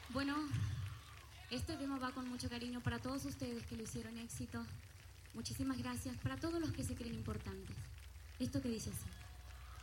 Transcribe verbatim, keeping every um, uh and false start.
Bueno, este tema va con mucho cariño para todos ustedes que lo hicieron éxito. Muchísimas gracias para todos los que se creen importantes. Esto que dice así.